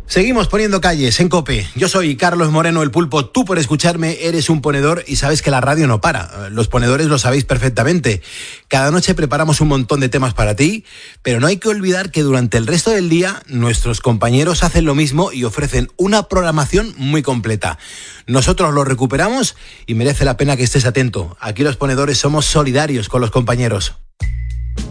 Seguimos poniendo calles en COPE. Yo soy Carlos Moreno, el Pulpo. Tú, por escucharme, eres un ponedor y sabes que la radio no para. Los ponedores lo sabéis perfectamente. Cada noche preparamos un montón de temas para ti, pero no hay que olvidar que durante el resto del día nuestros compañeros hacen lo mismo y ofrecen una programación muy completa. Nosotros lo recuperamos y merece la pena que estés atento. Aquí los ponedores somos solidarios con los compañeros.